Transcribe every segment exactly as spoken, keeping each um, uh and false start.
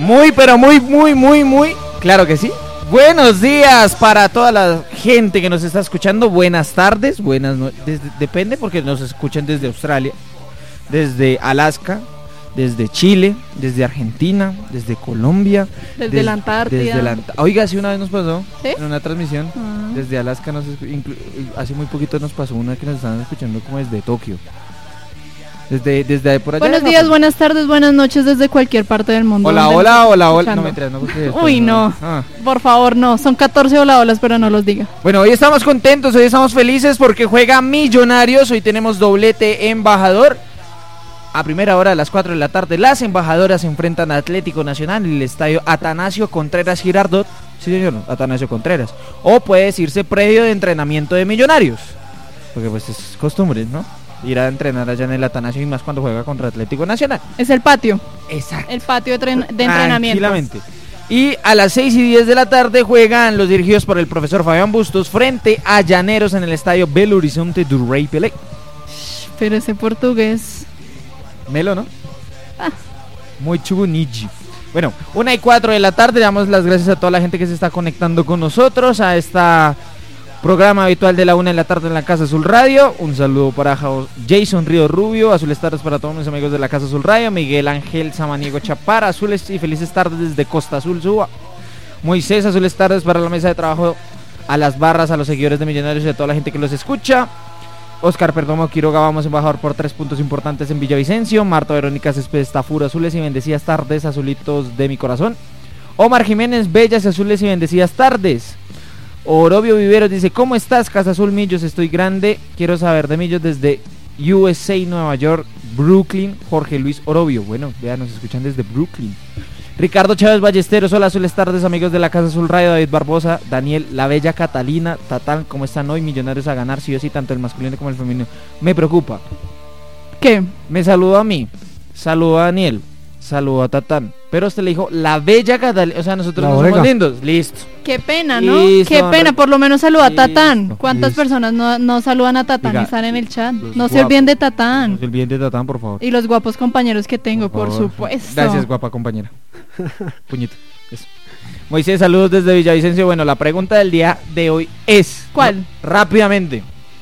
Muy, pero muy, muy, muy, muy, claro que sí. Buenos días para toda la gente que nos está escuchando. Buenas tardes, buenas noches, depende porque nos escuchan desde Australia, desde Alaska, desde Chile, desde Argentina, desde Colombia, desde des, la Antártida. Desde la, oiga, sí, una vez nos pasó, ¿sí? En una transmisión, uh-huh. desde Alaska, nos, inclu, hace muy poquito nos pasó una que nos estaban escuchando como desde Tokio. Desde, desde por allá. Buenos días, buenas tardes, buenas noches desde cualquier parte del mundo. Hola, hola, hola, hola. No me enteras, no, Uy, no. no. Ah. Por favor, no. Son catorce hola, holas, pero no los diga. Bueno, hoy estamos contentos, hoy estamos felices porque juega Millonarios. Hoy tenemos doblete embajador. A primera hora, a las cuatro de la tarde, las embajadoras se enfrentan a Atlético Nacional en el estadio Atanasio Contreras Girardot. Sí, señor, Atanasio Contreras. O puede decirse predio de entrenamiento de Millonarios. Porque pues es costumbre, ¿no? Ir a entrenar allá en el Atanasio y más cuando juega contra Atlético Nacional. Es el patio. Exacto. El patio de, tren- de entrenamiento. Tranquilamente. Y a las seis y diez de la tarde juegan los dirigidos por el profesor Fabián Bustos frente a Llaneros en el estadio Belo Horizonte do Rei Pelé. Pero ese portugués. Melo, ¿no? Ah. Muy chubuniji. Bueno, una y cuatro de la tarde, damos las gracias a toda la gente que se está conectando con nosotros a esta programa habitual de la una de la tarde en la Casa Azul Radio. Un saludo para Jason Río Rubio, azules tardes para todos mis amigos de la Casa Azul Radio, Miguel Ángel Samaniego Chapara, azules y felices tardes desde Costa Azul, Suba. Moisés, azules tardes para la mesa de trabajo, a las barras, a los seguidores de Millonarios y a toda la gente que los escucha. Oscar Perdomo Quiroga, vamos embajador por tres puntos importantes en Villavicencio. Marta Verónica Céspedes Tafur, azules y bendecidas tardes, azulitos de mi corazón. Omar Jiménez, bellas azules y bendecidas tardes. Orobio Viveros dice, ¿cómo estás, Casa Azul Millos? Estoy grande, quiero saber de Millos desde U S A, Nueva York, Brooklyn. Jorge Luis Orobio, bueno, vean, nos escuchan desde Brooklyn. Ricardo Chávez Ballesteros, hola, azules tardes, amigos de la Casa Azul Radio. David Barbosa, Daniel, la bella Catalina, Tatán, ¿cómo están hoy? Millonarios a ganar, sí o sí, tanto el masculino como el femenino. Me preocupa. ¿Qué? Me saludó a mí, saludó a Daniel, saludó a Tatán, pero usted le dijo, la bella Catalina, o sea, nosotros no somos lindos, listo. Qué pena, ¿no? Listo, Qué pena, por lo menos saluda listo, a Tatán. ¿Cuántas listo. personas no, no saludan a Tatán? Diga, y están en el chat. No se olviden de Tatán. No se olviden de Tatán, por favor. Y los guapos compañeros que tengo, por, por supuesto. Gracias, guapa compañera. Puñito. Eso. Moisés, saludos desde Villavicencio. Bueno, la pregunta del día de hoy es... ¿Cuál? No, rápidamente.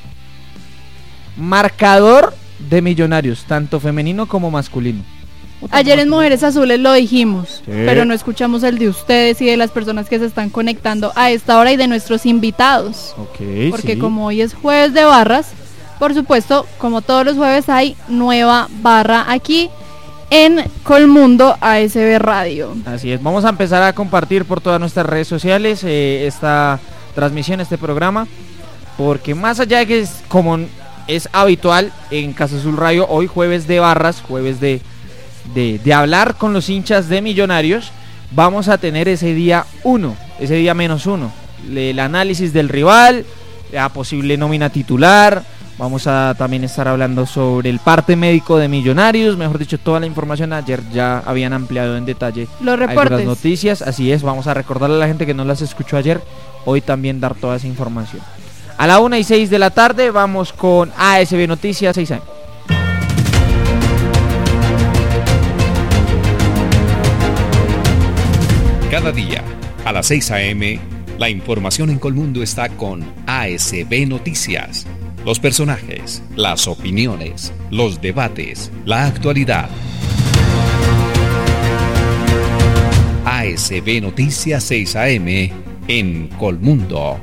Marcador de Millonarios, tanto femenino como masculino. Ayer en Mujeres Azules lo dijimos, sí, pero no escuchamos el de ustedes y de las personas que se están conectando a esta hora y de nuestros invitados. Ok, porque sí. Como hoy es jueves de barras, por supuesto, como todos los jueves hay nueva barra aquí en Colmundo A S B Radio. Así es, vamos a empezar a compartir por todas nuestras redes sociales eh, esta transmisión, este programa, porque más allá de que es como es habitual en Casa Azul Radio, hoy jueves de barras, jueves de De, de hablar con los hinchas de Millonarios, vamos a tener ese día uno, ese día menos uno, el análisis del rival, la posible nómina titular, vamos a también estar hablando sobre el parte médico de Millonarios, mejor dicho, toda la información. Ayer ya habían ampliado en detalle los reportes, algunas noticias, así es, vamos a recordarle a la gente que no las escuchó ayer, hoy también dar toda esa información. A la una y seis de la tarde vamos con A S B Noticias seis A M. Cada día, a las seis a eme, la información en Colmundo está con A S B Noticias. Los personajes, las opiniones, los debates, la actualidad. A S B Noticias seis a eme en Colmundo.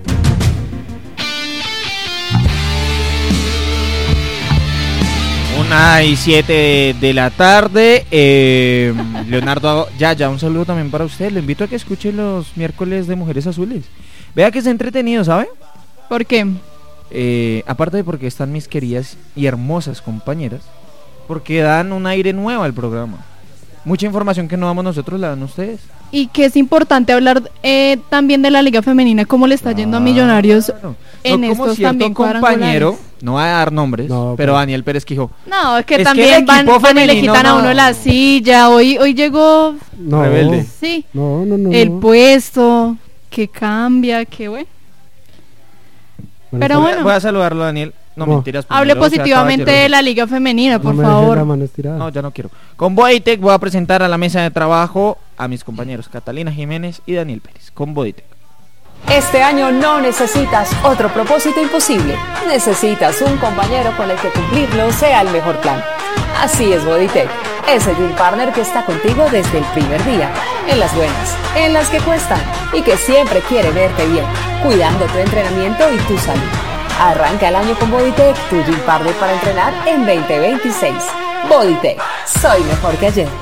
Una y siete de la tarde. eh, Leonardo Yaya, un saludo también para usted. Le invito a que escuche los miércoles de Mujeres Azules. Vea que es entretenido, ¿sabe? ¿Por qué? Eh, aparte de porque están mis queridas y hermosas compañeras, porque dan un aire nuevo al programa. Mucha información que no damos nosotros la dan ustedes. Y que es importante hablar eh, también de la Liga Femenina, cómo le está yendo a Millonarios Claro. en no como estos cierto también compañero, no va a dar nombres, No, pero pues. Daniel Pérez Quijo. No, es que Es también que el van, equipo van y le femenino quitan a no. uno la silla. Hoy hoy llegó, No, Rebelde. sí, no, no, no. el no. puesto, que cambia, que bueno. Bueno, Pero Voy a- bueno. Voy a saludarlo, Daniel. No, No. mentiras. Hable primero, sea positivamente de caballeroso. la Liga Femenina, por no me dejes favor. la mano estirada. No, ya no quiero. Con Boitec voy a presentar a la mesa de trabajo a mis compañeros Catalina Jiménez y Daniel Pérez con Bodytech. Este año no necesitas otro propósito imposible. Necesitas un compañero con el que cumplirlo sea el mejor plan. Así es Bodytech, ese Gym Partner que está contigo desde el primer día, en las buenas, en las que cuestan y que siempre quiere verte bien, cuidando tu entrenamiento y tu salud. Arranca el año con Bodytech, tu Gym Partner para entrenar en veinte veintiséis. Bodytech, soy mejor que ayer.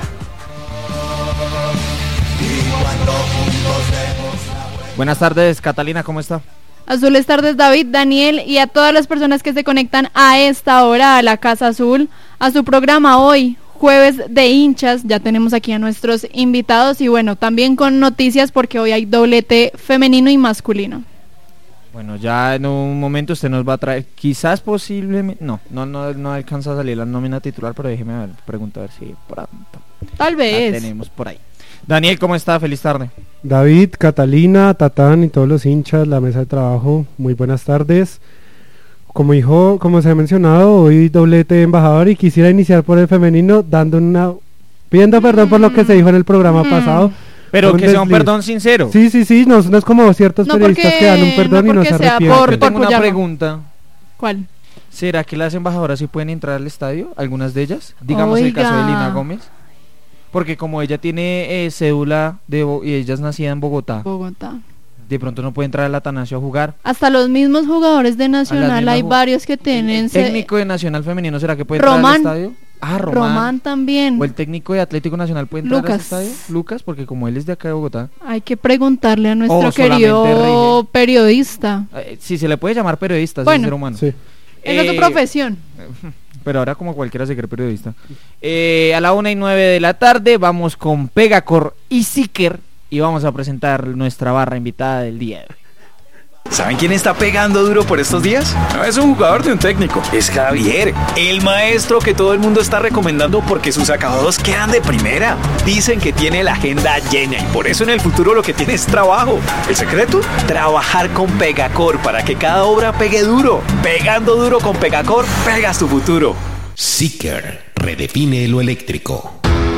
Buenas tardes, Catalina, ¿cómo está? Azules tardes, David, Daniel y a todas las personas que se conectan a esta hora a la Casa Azul, a su programa hoy, jueves de hinchas. Ya tenemos aquí a nuestros invitados y bueno, también con noticias porque hoy hay doblete femenino y masculino. Bueno, ya en un momento usted nos va a traer, quizás posiblemente, no, no, no, no alcanza a salir la nómina titular, pero déjeme ver, preguntar a ver si pronto. Tal vez. La tenemos por ahí. Daniel, ¿cómo está? Feliz tarde. David, Catalina, Tatán y todos los hinchas, la mesa de trabajo, muy buenas tardes. Como dijo, como se ha mencionado, hoy doblete embajador y quisiera iniciar por el femenino dando una, pidiendo perdón por lo que se dijo en el programa Mm. pasado. Pero Un que sea un desliz. perdón sincero. Sí, sí, sí, no, no es como ciertos No periodistas porque- que dan un perdón no y no se porque sea arrepienten. por- Yo tengo una Cuyama. pregunta. ¿Cuál? ¿Será que las embajadoras sí pueden entrar al estadio? ¿Algunas de ellas? Digamos el caso de Oiga. Lina Gómez. Porque como ella tiene eh, cédula de Bo- y ella es nacida en Bogotá, Bogotá. de pronto no puede entrar al Atanasio a jugar. Hasta los mismos jugadores de Nacional mismas hay ju- varios que tienen ¿El ce- técnico de Nacional Femenino será que puede entrar Román. al estadio? Ah, Román. Román también. ¿O el técnico de Atlético Nacional puede entrar Lucas. al estadio? Lucas, porque como él es de acá de Bogotá. Hay que preguntarle a nuestro O solamente querido rige. periodista. Eh, si se le puede llamar periodista, Bueno. es ser humano. Sí. Esa es Eh, su profesión. Pero ahora como cualquiera se cree periodista. Eh, a la una y nueve de la tarde vamos con Pegacor y Seeker y vamos a presentar nuestra barra invitada del día de hoy. ¿Saben quién está pegando duro por estos días? No es un jugador de un técnico, es Javier, el maestro que todo el mundo está recomendando porque sus acabados quedan de primera. Dicen que tiene la agenda llena y por eso en el futuro lo que tiene es trabajo. ¿El secreto? Trabajar con Pegacor para que cada obra pegue duro. Pegando duro con Pegacor, pegas tu futuro. Seeker redefine lo eléctrico.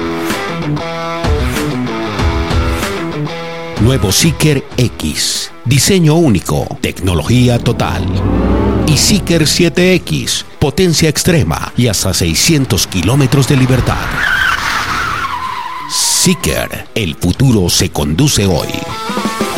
Nuevo Seeker X, diseño único, tecnología total. Y Seeker siete X, potencia extrema y hasta seiscientos kilómetros de libertad. Seeker, el futuro se conduce hoy.